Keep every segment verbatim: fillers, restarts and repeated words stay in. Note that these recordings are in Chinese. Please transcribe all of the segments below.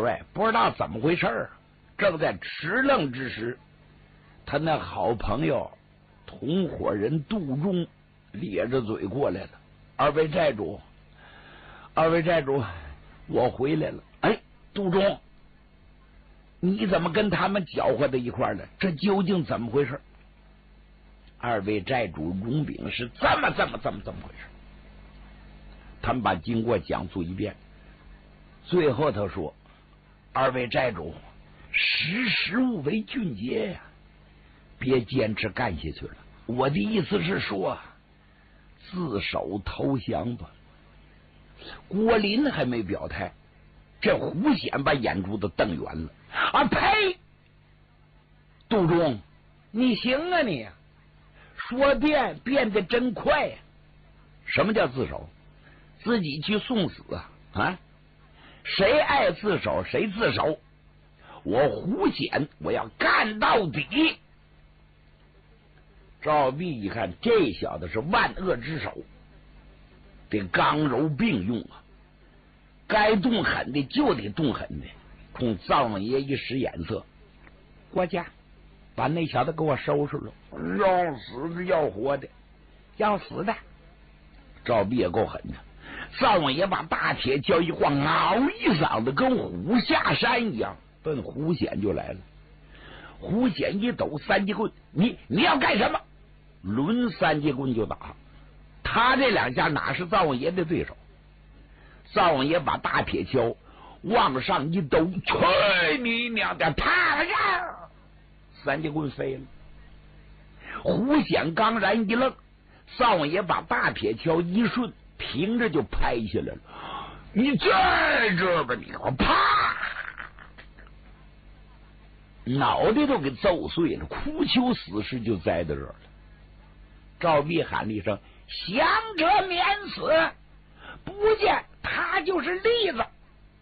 帅不知道怎么回事，正在吃愣之时，他那好朋友同伙人杜仲咧着嘴过来了。二位寨主，二位寨主，我回来了。哎，杜仲，你怎么跟他们搅和在一块儿了？这究竟怎么回事？二位寨主荣炳是这么这么这么这么回事。他们把经过讲述一遍，最后他说：“二位寨主，识时务为俊杰呀，别坚持干下去了。我的意思是说，自首投降吧。”郭林还没表态，这胡显把眼珠子瞪圆了。啊呸！杜仲，你行啊你！说变变得真快呀！什么叫自首？自己去送死啊！啊，谁爱自首谁自首。我胡显，我要干到底。赵壁一看，这小子是万恶之首，得刚柔并用啊！该动狠的就得动狠的。冲灶王爷一使眼色，国家把那小子给我收拾了，要死的要活的，要死的。赵壁也够狠的，灶王爷把大铁锹一晃，嗷一嗓子，跟虎下山一样，奔胡显就来了。胡显一抖三节棍，你你要干什么？抡三节棍就打。他这两下哪是灶王爷的对手？灶王爷把大铁锹往上一抖，去你娘的！啪呀！三节棍飞了。胡显刚然一愣，灶王爷把大铁锹一顺，平着就拍下来了。你在这吧，你我啪，脑袋都给揍碎了，哭求死尸就栽在这儿了。赵壁喊了一声：“降者免死！”不见他就是例子。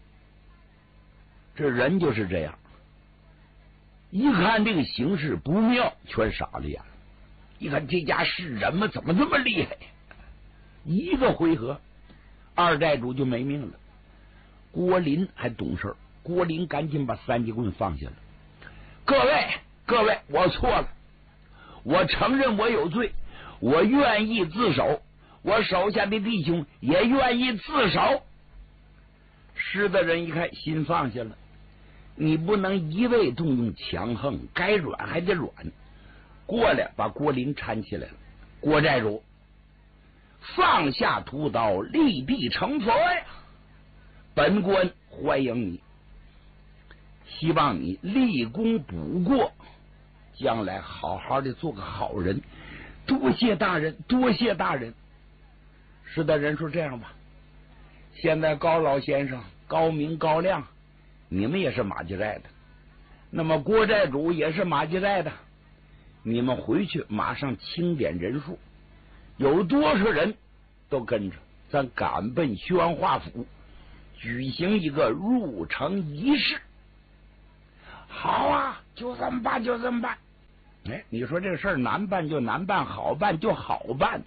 这人就是这样，一看这个形势不妙，全傻了眼了。一看这家是人吗？怎么这么厉害？一个回合，二寨主就没命了。郭林还懂事，郭林赶紧把三节棍放下了。各位，各位，我错了，我承认我有罪，我愿意自首，我手下的弟兄也愿意自首。是的人一看，心放下了。你不能一味动用强横，该软还得软。过来把郭林搀起来了。郭寨主，放下屠刀，立地成佛呀！本官欢迎你，希望你立功补过，将来好好的做个好人。多谢大人，多谢大人。是的人说：“这样吧，现在高老先生、高明、高亮，你们也是马家寨的，那么郭寨主也是马家寨的，你们回去马上清点人数，有多少人都跟着，咱赶奔宣化府，举行一个入城仪式。”好啊，就这么办，就这么办。哎，你说这事儿难办就难办，好办就好办。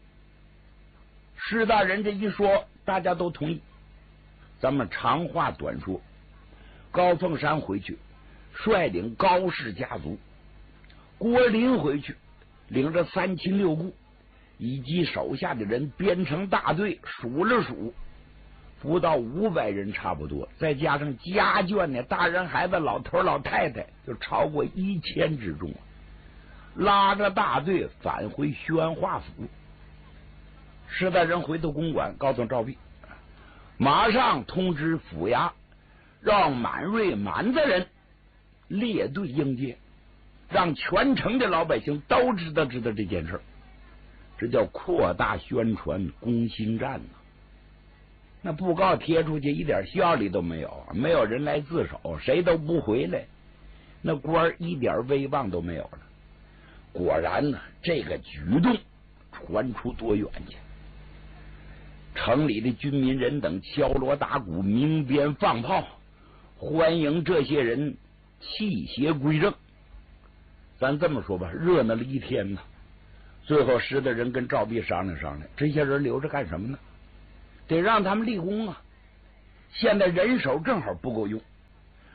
施大人这一说，大家都同意。咱们长话短说，高凤山回去率领高氏家族，郭林回去领着三亲六故以及手下的人编成大队，数了数，不到五百人差不多，再加上家眷呢，大人孩子老头老太太，就超过一千之众，拉着大队返回宣化府。施大人回到公馆，告诉赵壁，马上通知府衙，让满瑞满子人列队迎接，让全城的老百姓都知道知道这件事，这叫扩大宣传攻心战呢。那布告贴出去一点效力都没有，没有人来自首，谁都不回来，那官一点威望都没有了。果然呢，这个举动传出多远去？城里的军民人等敲锣打鼓，鸣鞭放炮，欢迎这些人弃邪归正。咱这么说吧，热闹了一天呢。最后施大人跟赵壁商量商量，这些人留着干什么呢？得让他们立功啊！现在人手正好不够用，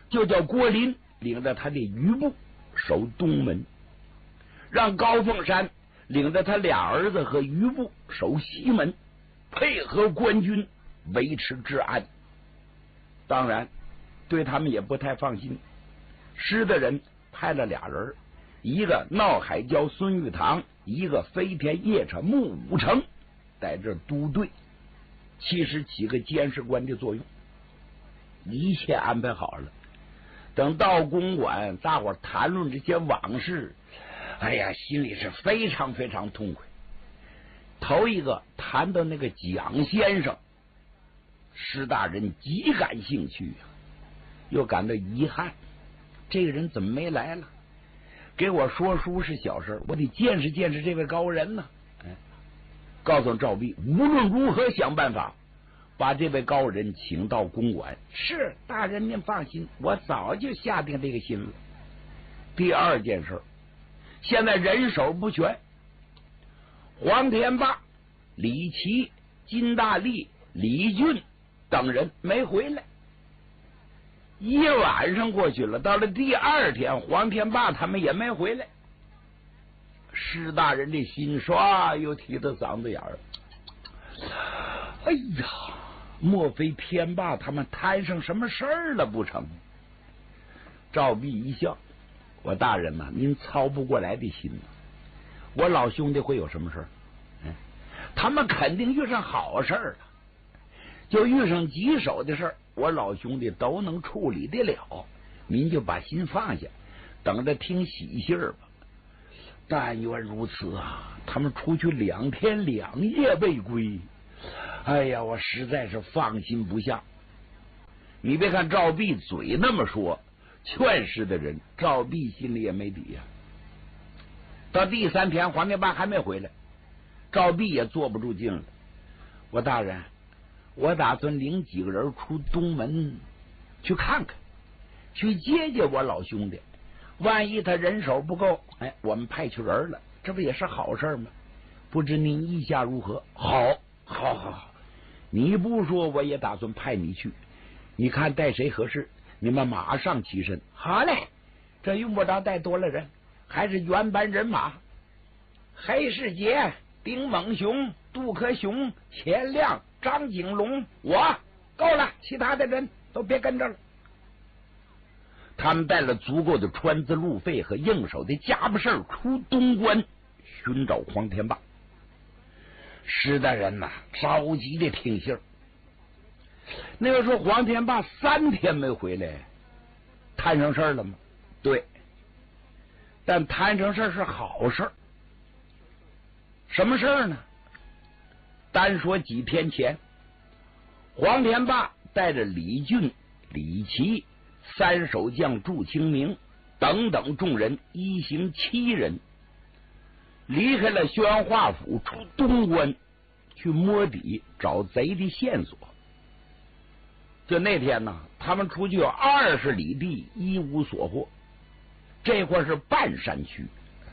就叫郭林领着他的余部守东门，让高凤山领着他俩儿子和余部守西门，配合官军维持治安。当然对他们也不太放心，师的人派了俩人，一个闹海椒孙玉堂，一个飞天夜叉穆武成，在这督队，其实起个监视官的作用。一切安排好了，等到公馆，大伙谈论这些往事，哎呀，心里是非常非常痛快。头一个谈到那个蒋先生，施大人极感兴趣啊，又感到遗憾，这个人怎么没来了？给我说书是小事，我得见识见识这位高人呢。哎，告诉赵弼，无论如何想办法把这位高人请到公馆。是大人您放心，我早就下定这个心了。第二件事，现在人手不全，黄天霸、李琦、金大力、李俊等人没回来。一晚上过去了，到了第二天，黄天霸他们也没回来。施大人的心唰又提到嗓子眼儿，哎呀，莫非天霸他们摊上什么事儿了不成？赵弼一笑，我大人呐、啊，您操不过来的心呐、啊。我老兄弟会有什么事儿？嗯，他们肯定遇上好事儿了。就遇上棘手的事儿，我老兄弟都能处理得了，您就把心放下，等着听喜信儿吧。但愿如此啊！他们出去两天两夜未归，哎呀，我实在是放心不下。你别看赵弼嘴那么说，劝世的人，赵弼心里也没底呀、啊。到第三天，黄天霸还没回来，赵弼也坐不住劲了。我大人，我打算领几个人出东门去看看，去接接我老兄弟。万一他人手不够，哎，我们派去人了，这不也是好事吗？不知您意下如何？好，好，好，好！你不说，我也打算派你去。你看带谁合适？你们马上起身。好嘞，这用不着带多了人，还是原班人马。黑世杰、丁猛雄、杜克雄、钱亮、张景龙，我够了，其他的人都别跟着了。他们带了足够的船资路费和应手的家伙事儿出东关寻找黄天霸。施大人呐、啊，着急的听信儿。那个说黄天霸三天没回来，摊上事儿了吗？对，但摊上事儿是好事儿。什么事儿呢？单说几天前，黄天霸带着李俊、李琦、三守将祝清明等等众人一行七人离开了宣化府，出东关去摸底找贼的线索。就那天呢，他们出去有二十里地，一无所获。这块是半山区。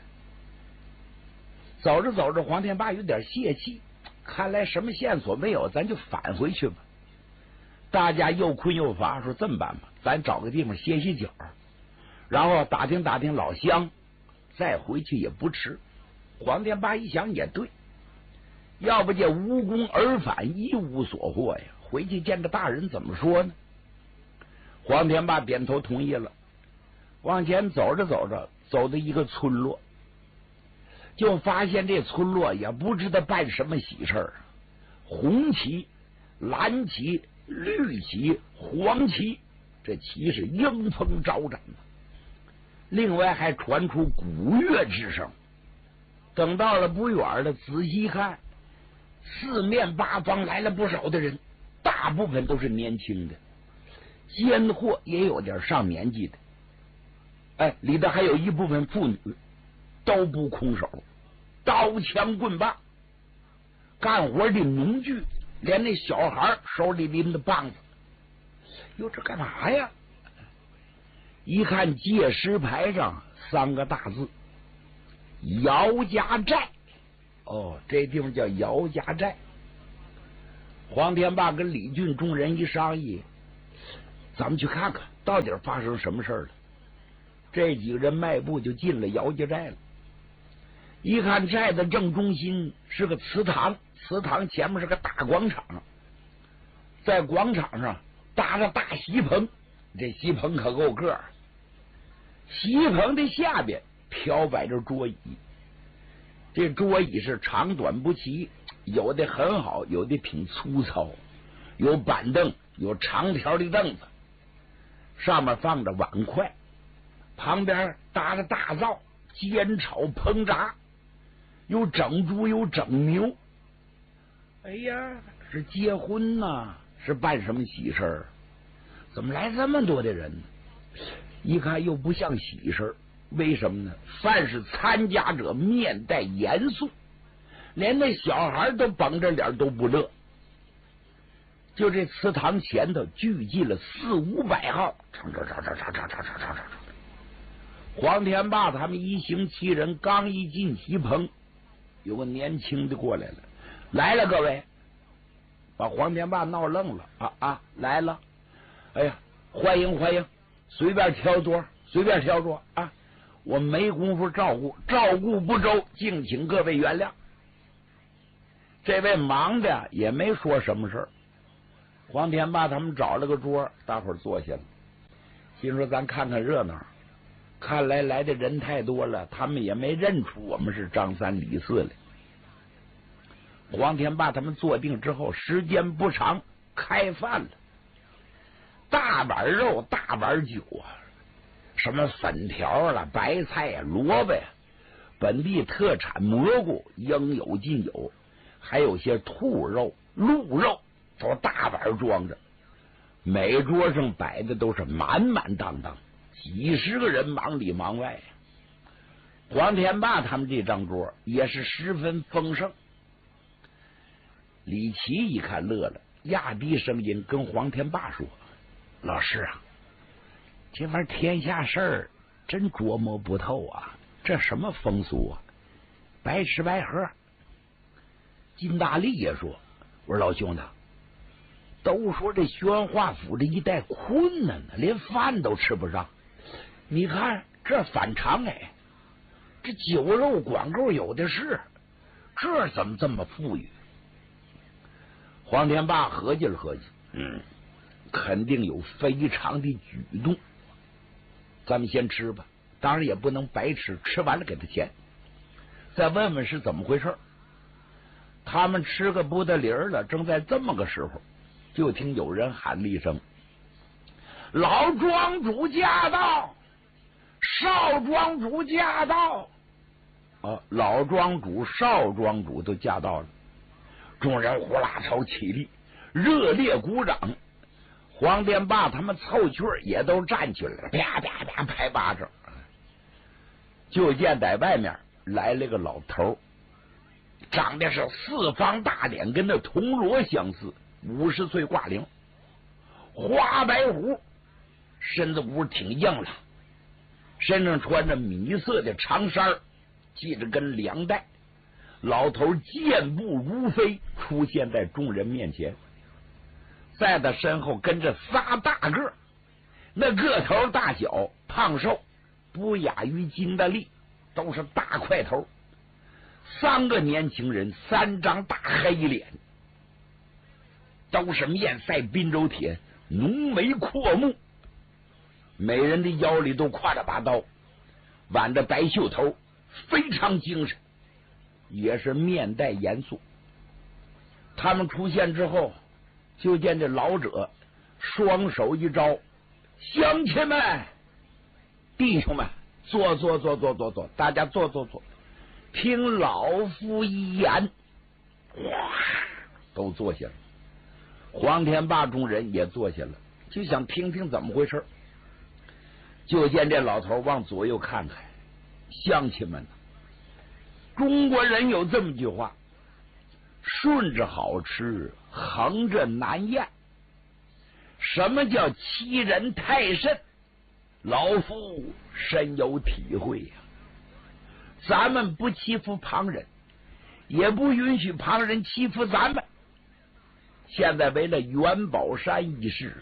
走着走着，黄天霸有点泄气，看来什么线索没有，咱就返回去吧。大家又困又乏，说这么办吧，咱找个地方歇歇脚，然后打听打听老乡，再回去也不迟。黄天霸一想也对，要不见无功而返，一无所获呀，回去见着大人怎么说呢？黄天霸点头同意了。往前走着走着，走到一个村落，就发现这村落也不知道办什么喜事儿，红旗、蓝旗、绿旗、黄旗，这旗是迎风招展的。另外还传出鼓乐之声。等到了不远的，仔细看，四面八方来了不少的人，大部分都是年轻的，奸货也有点上年纪的。哎，里头还有一部分妇女，都不空手，刀枪棍棒，干活的农具，连那小孩手里拎的棒子。哟，这干嘛呀？一看界石牌上三个大字姚家寨。哦，这地方叫姚家寨。黄天霸跟李俊众人一商议，咱们去看看， 到底发生什么事了？这几个人迈步就进了姚家寨了。一看寨的正中心是个祠堂，祠堂前面是个大广场，在广场上搭着大席棚，这席棚可够个儿。席棚的下边飘摆着桌椅，这桌椅是长短不齐，有的很好，有的挺粗糙，有板凳，有长条的凳子，上面放着碗筷，旁边搭着大灶，煎炒烹炸，有整猪有整牛。哎呀，是结婚呐，是办什么喜事儿？怎么来这么多的人呢？一看又不像喜事儿，为什么呢？凡是参加者面带严肃，连那小孩都绷着脸都不乐。就这祠堂前头聚集了四五百号，唱唱唱唱唱唱唱唱唱唱。黄天霸他们一行七人刚一进席棚，有个年轻的过来了，来了各位，把黄天霸闹愣了啊啊，来了！哎呀，欢迎欢迎，随便挑桌，随便挑桌啊！我没工夫照顾，照顾不周，敬请各位原谅。这位忙的也没说什么事儿。黄天霸他们找了个桌，大伙儿坐下了，心说咱看看热闹。看来来的人太多了，他们也没认出我们是张三李四来。黄天霸他们坐定之后，时间不长，开饭了。大碗肉，大碗酒啊，什么粉条了、白菜呀、萝卜呀，本地特产蘑菇应有尽有，还有些兔肉、鹿肉，都大碗装着。每桌上摆的都是满满当当，几十个人忙里忙外。黄天霸他们这张桌也是十分丰盛。李琦一看乐了，压低声音跟黄天霸说：“老师啊，这玩意儿天下事儿真琢磨不透啊，这什么风俗啊，白吃白喝。”金大力也说：“我说老兄弟，都说这宣化府这一带困难呢，连饭都吃不上。你看这反常哎，这酒肉管够有的是，这怎么这么富裕？”黄天霸合计了合计，嗯，肯定有非常的举动。咱们先吃吧，当然也不能白吃，吃完了给他钱，再问问是怎么回事。他们吃个不得理儿了，正在这么个时候，就听有人喊了一声：“老庄主驾到！少庄主驾到！”啊，老庄主、少庄主都驾到了。众人呼啦朝起立，热烈鼓掌。黄天霸他们凑趣儿也都站起来了，啪啪啪拍巴掌。就见在外面来了个老头，长得是四方大脸，跟那铜锣相似，五十岁挂零，花白胡，身子骨挺硬朗，身上穿着米色的长衫，系着根凉带。老头健步如飞，出现在众人面前，在他身后跟着仨大个，那个头大小胖瘦不亚于金大力，都是大块头。三个年轻人，三张大黑脸，都是面赛滨州铁，浓眉阔目，每人的腰里都挎着把刀，挽着白袖头，非常精神，也是面带严肃。他们出现之后，就见这老者双手一招：“乡亲们，弟兄们，坐坐坐坐坐坐，大家坐坐坐，听老夫一言。”哇，都坐下了。黄天霸众人也坐下了，就想听听怎么回事。就见这老头往左右看看：“乡亲们，中国人有这么句话，顺着好吃，横着难咽。什么叫欺人太甚？老夫深有体会呀、啊。咱们不欺负旁人，也不允许旁人欺负咱们。现在为了元宝山一事，